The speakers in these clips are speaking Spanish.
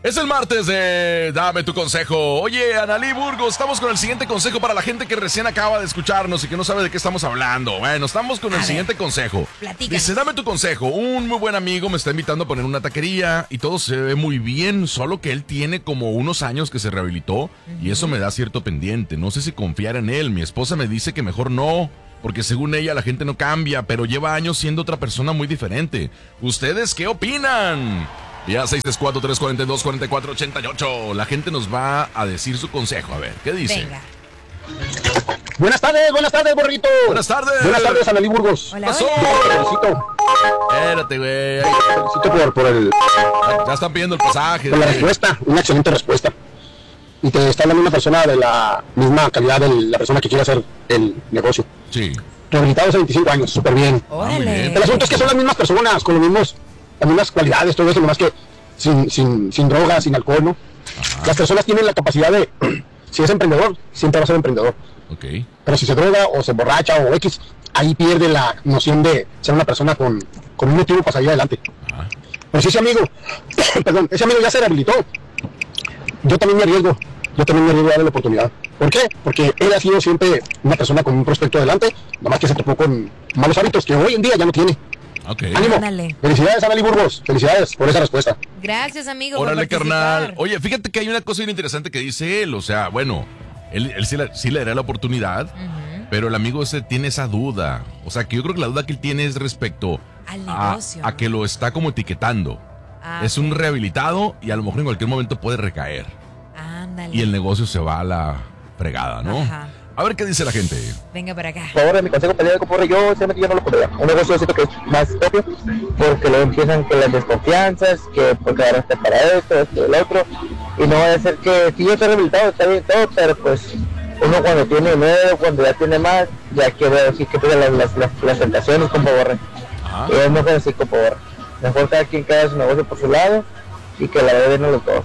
Es el martes de Dame tu consejo. Oye, Analí Burgos, estamos con el siguiente consejo para la gente que recién acaba de escucharnos y que no sabe de qué estamos hablando. Bueno, estamos con el siguiente consejo. Platícanos. Dice, dame tu consejo. Un muy buen amigo me está invitando a poner una taquería y todo se ve muy bien, solo que él tiene como unos años que se rehabilitó y eso me da cierto pendiente. No sé si confiar en él. Mi esposa me dice que mejor no, porque según ella la gente no cambia, pero lleva años siendo otra persona muy diferente. ¿Ustedes qué opinan? Ya 634-342-4488. La gente nos va a decir su consejo. A ver, ¿qué dice? Venga. Buenas tardes, borrito. Buenas tardes. Buenas tardes, Analí Burgos. Hola, Pasó. hola. Te felicito. Espérate, güey. Felicito Ya están pidiendo el pasaje. por la güey. respuesta, una excelente respuesta. Y te está hablando una persona de la misma calidad de la persona que quiere hacer el negocio. Sí. Rehabilitado hace 25 años, súper bien. muy bien. Órale. El asunto es que son las mismas personas, con los mismos, las mismas cualidades, todo eso, nomás que sin drogas, sin alcohol, ¿no? Ajá. Las personas tienen la capacidad de, si es emprendedor, siempre va a ser emprendedor. Ok. Pero si se droga o se emborracha o X, ahí pierde la noción de ser una persona con un motivo para salir adelante. Ajá. Pero si ese amigo, perdón, ese amigo ya se rehabilitó, yo también me arriesgo a darle la oportunidad. ¿Por qué? Porque él ha sido siempre una persona con un prospecto adelante, nomás que se topó con malos hábitos que hoy en día ya no tiene. Ok. ¡Ánimo! Ándale. Felicidades, Analí Burgos, felicidades por esa respuesta. Gracias, amigo. por Órale, participar. carnal. Oye, fíjate que hay una cosa bien interesante que dice él. O sea, bueno, él sí le dará la oportunidad, pero el amigo ese tiene esa duda. O sea, que yo creo que la duda que él tiene es respecto Al a negocio. que lo está como etiquetando. Ah, Es un rehabilitado y a lo mejor en cualquier momento puede recaer. ándale. Y el negocio se va a la fregada, ¿no? Ajá. A ver qué dice la gente. Venga para acá. Por favor, mi consejo para el coporre, yo sinceramente yo no lo pondría. Un negocio siento que es más propio, porque luego empiezan con las desconfianzas, que porque agarraste para esto y el otro, y no va a ser que si yo estoy rehabilitado, está bien todo, pero pues uno cuando tiene dinero, cuando ya tiene más, ya quiere decir que pega las tentaciones con borre. Ajá. Y es mejor así con borre. Mejor cada quien que haga su negocio por su lado y que la verdad no los dos.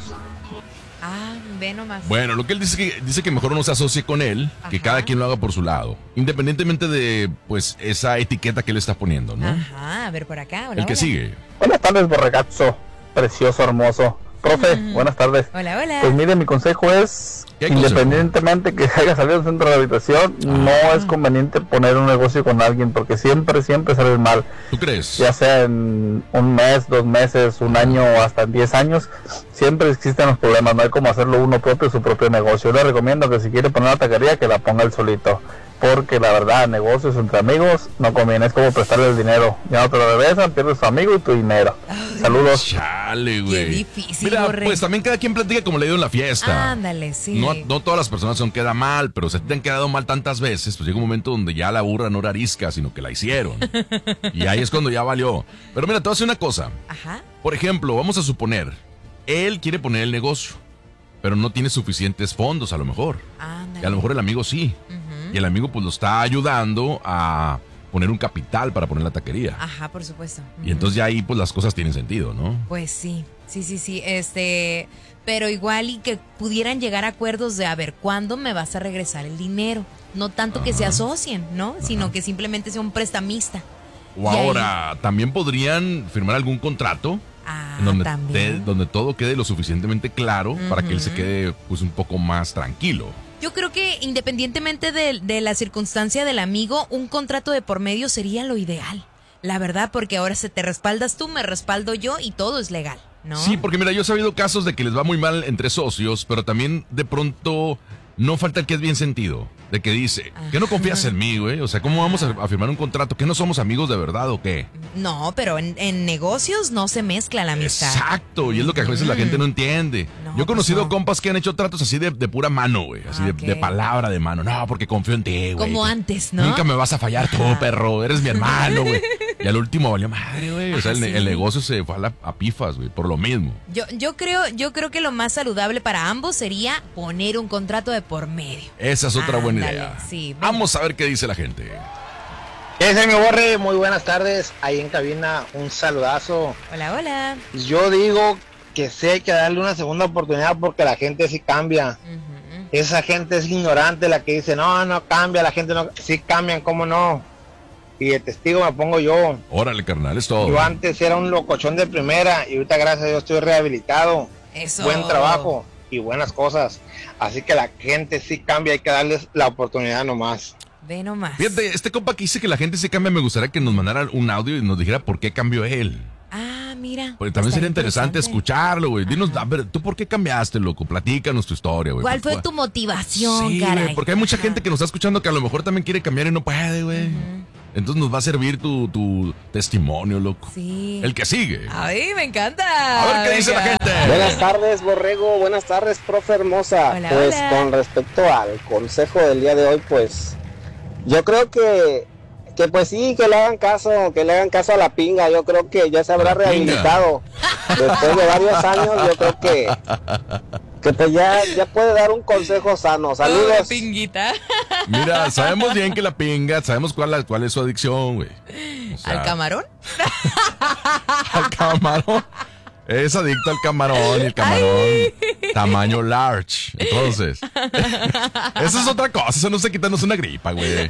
Ah, ve nomás. Bueno, lo que él dice que mejor no se asocie con él, que Ajá. cada quien lo haga por su lado, independientemente de pues esa etiqueta que él está poniendo, ¿no? Ajá, a ver por acá. Hola, El que hola. sigue. Buenas tardes, borregazo, precioso, hermoso. Profe, buenas tardes. Hola, hola. Pues mire, mi consejo es, ¿Qué consejo? independientemente que haya salido del centro de rehabilitación, no es conveniente poner un negocio con alguien, porque siempre sale mal, ¿Tú crees? ya sea en un mes, 2 meses, un año o hasta en 10 años, siempre existen los problemas, no hay como hacerlo uno propio, su propio negocio. Yo le recomiendo que si quiere poner una taquería, que la ponga él solito, porque la verdad, negocios entre amigos no conviene, es como prestarle el dinero, ya no te lo regresan, pierdes tu amigo y tu dinero. Saludos. Chale, güey. Qué difícil, Mira, Borre. pues también cada quien platica como le dio en la fiesta. Ándale, sí. No todas las personas son queda mal, pero se te han quedado mal tantas veces, pues llega un momento donde ya la burra no era arisca, sino que la hicieron. Y ahí es cuando ya valió. Pero mira, te voy a decir una cosa. Ajá. Por ejemplo, vamos a suponer, él quiere poner el negocio, pero no tiene suficientes fondos a lo mejor. Ándale. Y a lo mejor el amigo sí. Y el amigo pues lo está ayudando a poner un capital para poner la taquería. Ajá, por supuesto. Y entonces ya ahí pues las cosas tienen sentido, ¿no? Pues sí, sí. Pero igual y que pudieran llegar a acuerdos de, a ver, ¿cuándo me vas a regresar el dinero? No tanto que se asocien, ¿no? Sino que simplemente sea un prestamista. O Y ahí- ahora, también podrían firmar algún contrato Ah, en donde, también. donde todo quede lo suficientemente claro para que él se quede pues un poco más tranquilo. Yo creo que independientemente de la circunstancia del amigo, un contrato de por medio sería lo ideal. La verdad, porque ahora se te respaldas tú, me respaldo yo y todo es legal, ¿no? Sí, porque mira, yo he sabido casos de que les va muy mal entre socios, pero también de pronto no falta el que es bien sentido, de que dice, que no confías en mí, güey, o sea, ¿cómo vamos a firmar un contrato? ¿Que no somos amigos de verdad o qué? No, pero en negocios no se mezcla la amistad. Exacto, y es lo que a veces la gente no entiende. No, Yo he conocido pues no. compas que han hecho tratos así de pura mano, güey, así Ah, de ok. palabra de mano. No, porque confío en ti, güey. Como antes, ¿no? Nunca me vas a fallar tú, perro, eres mi hermano, güey. Y al último valió madre, güey. O sea, Ajá, sí. el negocio se fue a pifas, güey, por lo mismo. Yo creo que lo más saludable para ambos sería poner un contrato de por medio. Esa es otra buena Ándale, idea. sí, venga. Vamos a ver qué dice la gente. ¿Qué es mi borre? Muy buenas tardes. Ahí en cabina, un saludazo. Hola, hola. Yo digo que sí hay que darle una segunda oportunidad porque la gente sí cambia. Ujú. Esa gente es ignorante la que dice, no cambia, la gente no, sí cambian, ¿cómo no? Y de testigo me pongo yo. Órale, carnal, es todo. Yo antes era un locochón de primera y ahorita gracias a Dios estoy rehabilitado. Eso. buen trabajo y buenas cosas. Así que la gente sí cambia, hay que darles la oportunidad nomás. Ve nomás. Fíjate, este compa que dice que la gente se cambia, me gustaría que nos mandara un audio y nos dijera por qué cambió él. Ah, mira. Porque también Está sería interesante escucharlo, güey. Dinos, a ver, ¿tú por qué cambiaste, loco? Platícanos tu historia, güey. ¿Cuál fue tu motivación, Sí, caray? güey, porque hay mucha Ajá. gente que nos está escuchando que a lo mejor también quiere cambiar y no puede, güey. Entonces nos va a servir tu testimonio, loco. Sí. El que sigue. Ay, me encanta. A ver qué dice la Venga. gente. Buenas tardes, Borrego. Buenas tardes, profe hermosa. Hola, pues hola. con respecto al consejo del día de hoy, pues yo creo que pues sí, que le hagan caso a la pinga. Yo creo que ya se habrá ¿A la pinga? rehabilitado. Después de varios años, yo creo que pues ya puede dar un consejo sano. Oh, Saludos. pinguita. Mira, sabemos bien que la pinga, sabemos cuál es su adicción, güey. O sea, ¿Al camarón? al camarón. Es adicto al camarón y el camarón tamaño large. Entonces, eso es otra cosa. Eso no se quita, no es una gripa, güey.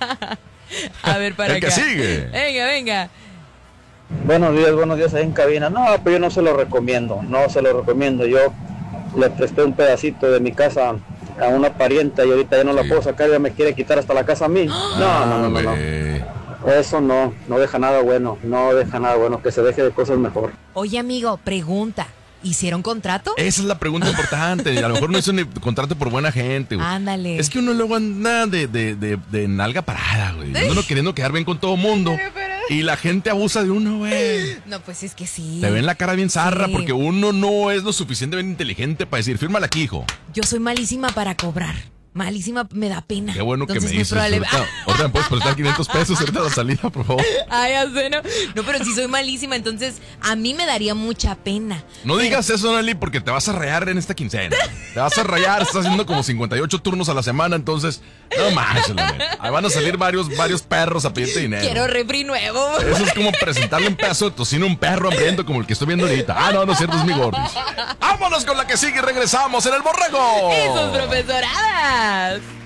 A ver, para El que acá. sigue. Venga. Buenos días ahí en cabina. No, pero yo no se lo recomiendo, Yo le presté un pedacito de mi casa a una parienta y ahorita ya no la puedo sacar, ya me quiere quitar hasta la casa a mí. No. Güey. Eso no deja nada bueno, que se deje de cosas mejor. Oye, amigo, pregunta. ¿Hicieron contrato? Esa es la pregunta importante. A lo mejor no hizo ni contrato por buena gente, güey. Ándale. Es que uno luego anda de nalga parada, güey. Uno queriendo quedar bien con todo mundo. Y la gente abusa de uno, güey. No, pues es que sí. Te ven la cara bien zarra Sí. porque uno no es lo suficientemente inteligente para decir, fírmala aquí, hijo. Yo soy malísima para cobrar. Malísima, me da pena. Qué bueno Entonces, que me muy dices. probable- Ahorita me puedes prestar 500 pesos ahorita a la salida, por favor. Ay, ya sé, ¿no? No, pero sí soy malísima, entonces a mí me daría mucha pena. No digas eso, Nelly, porque te vas a rayar en esta quincena. Te vas a rayar, estás haciendo como 58 turnos a la semana, entonces, no manches, la neta. Ahí van a salir varios perros a pedirte dinero. Quiero refri nuevo. Eso es como presentarle un pedazo de tocino a un perro hambriento como el que estoy viendo ahorita. Ah, no es cierto, es mi gordis. Vámonos con la que sigue y regresamos en el borrego. ¡Esos profesoradas!